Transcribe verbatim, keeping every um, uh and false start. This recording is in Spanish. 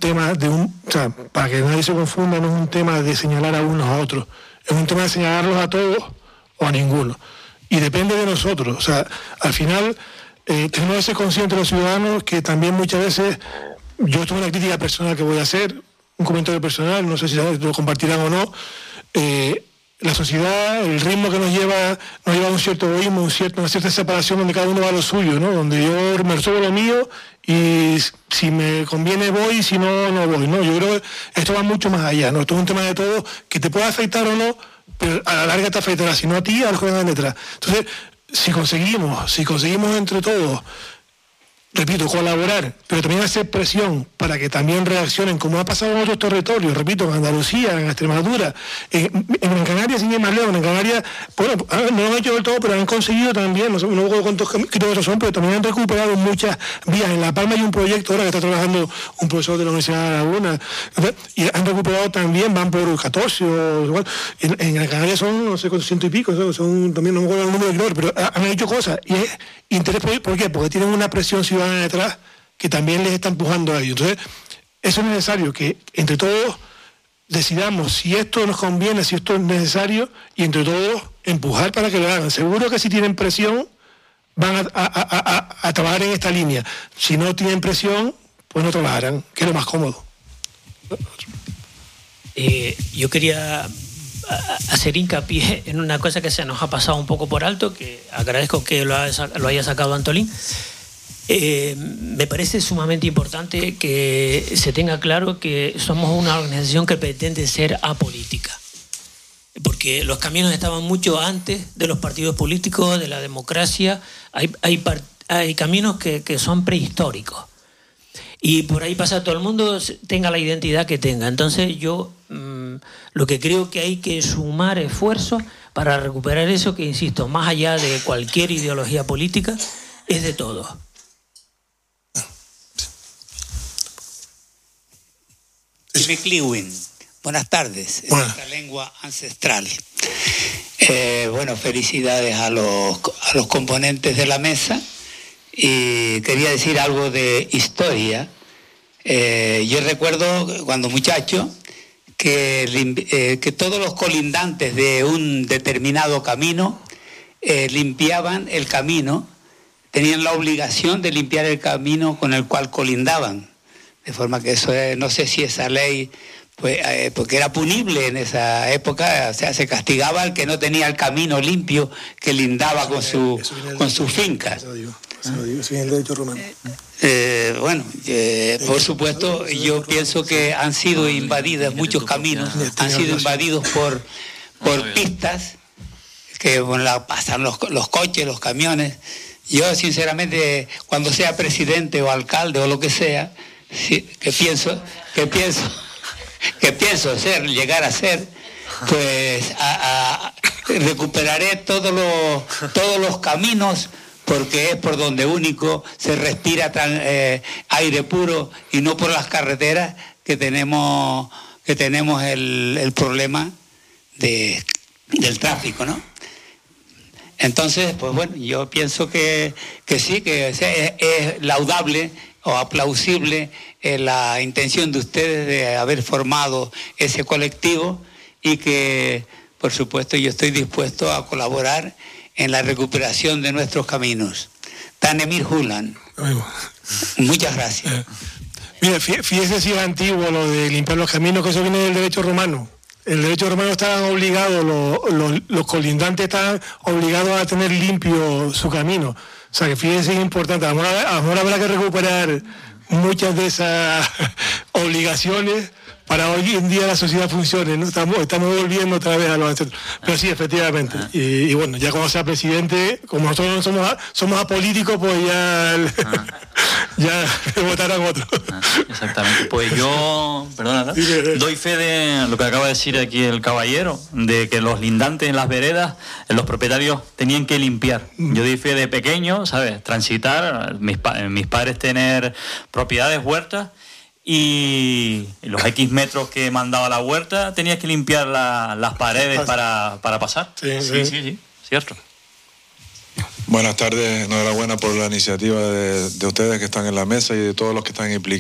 tema de un... O sea, para que nadie se confunda, no es un tema de señalar a unos a otros. Es un tema de señalarlos a todos o a ninguno. Y depende de nosotros. O sea, al final, eh, tenemos que ser conscientes de los ciudadanos que también muchas veces... Yo esto es una crítica personal que voy a hacer, un comentario personal, no sé si lo compartirán o no. Eh, la sociedad, el ritmo que nos lleva, nos lleva a un cierto egoísmo, un cierto, una cierta separación donde cada uno va a lo suyo, ¿no? Donde yo me resuelvo lo mío y si me conviene voy, si no, no voy, ¿no? Yo creo que esto va mucho más allá, ¿no? Esto es un tema de todo que te puede afectar o no, pero a la larga te afectará, si no a ti, al joven de detrás. Entonces, si conseguimos, si conseguimos entre todos, repito, colaborar, pero también hacer presión para que también reaccionen, como ha pasado en otros territorios, repito, en Andalucía, en Extremadura, en, en Canarias, sin ir más lejos, en Canarias, bueno, no lo han hecho del todo, pero han conseguido también, no sé no cuántos kilómetros son, pero también han recuperado muchas vías. En La Palma hay un proyecto ahora que está trabajando un profesor de la Universidad de Laguna, y han recuperado también, van por catorce o igual. En, en Canarias son, no sé cuántos, ciento y pico, son, son también, no me acuerdo el número de kilómetros, pero han hecho cosas, y es interés, ¿por qué? Porque tienen una presión ciudadana detrás que también les está empujando a ellos. Entonces, eso es necesario que entre todos decidamos si esto nos conviene, si esto es necesario, y entre todos empujar para que lo hagan. Seguro que si tienen presión van a, a, a, a, a trabajar en esta línea. Si no tienen presión, pues no trabajarán, que es lo más cómodo. Eh, yo quería hacer hincapié en una cosa que se nos ha pasado un poco por alto, que agradezco que lo, ha, lo haya sacado Antolín. Eh, me parece sumamente importante que se tenga claro que somos una organización que pretende ser apolítica, porque los caminos estaban mucho antes de los partidos políticos, de la democracia. Hay, hay, hay caminos que, que son prehistóricos y por ahí pasa todo el mundo, tenga la identidad que tenga. Entonces yo mmm, lo que creo que hay que sumar esfuerzos para recuperar eso que, insisto, más allá de cualquier ideología política, es de todos. Cliwin, buenas tardes, bueno. En nuestra lengua ancestral. Eh, bueno, felicidades a los, a los componentes de la mesa. Y quería decir algo de historia. Eh, yo recuerdo cuando muchacho que, eh, que todos los colindantes de un determinado camino eh, limpiaban el camino, tenían la obligación de limpiar el camino con el cual colindaban. De forma que eso, eh, no sé si esa ley, pues, eh, porque era punible en esa época, o sea, se castigaba al que no tenía el camino limpio, que lindaba con su, con su finca. Eso digo, eso digo, eso viene el derecho romano. Eh, bueno, eh, por supuesto, yo pienso que han sido invadidos muchos caminos, han sido invadidos por, por pistas que bueno, la, pasan los, los coches, los camiones. Yo, sinceramente, cuando sea presidente o alcalde o lo que sea, sí, que pienso, que pienso, que pienso ser, llegar a ser, pues a, a, recuperaré todos los, todos los caminos, porque es por donde único se respira tan, eh, aire puro y no por las carreteras que tenemos, que tenemos el, el problema de, del tráfico, ¿no? Entonces, pues bueno, yo pienso que, que sí, que es, es laudable o aplausible eh, la intención de ustedes de haber formado ese colectivo y que, por supuesto, yo estoy dispuesto a colaborar en la recuperación de nuestros caminos. Tanemir Hulan. Muchas gracias. Eh, mira, fíjese si es antiguo lo de limpiar los caminos, que eso viene del derecho romano. El derecho romano estaban obligados, los, los, los colindantes estaban obligados a tener limpio su camino. O sea, que fíjense, es importante. A lo mejor, a lo mejor habrá que recuperar muchas de esas obligaciones para hoy en día la sociedad funcione, ¿no? Estamos, estamos volviendo otra vez a los ancestros. Pero sí, efectivamente. Y, y bueno, ya como sea presidente, como nosotros no somos, somos apolíticos, pues ya, ah. ya votarán otros. Ah, exactamente. Pues yo, perdona, ¿no? doy fe de lo que acaba de decir aquí el caballero, de que los lindantes en las veredas, los propietarios tenían que limpiar. Yo doy fe de pequeño, ¿sabes? Transitar, mis, mis padres tener propiedades, huertas, y los X metros que mandaba la huerta tenías que limpiar la, las paredes para, para pasar. Sí, sí, sí, sí, cierto. Buenas tardes, enhorabuena por la iniciativa de, de ustedes que están en la mesa y de todos los que están implicados.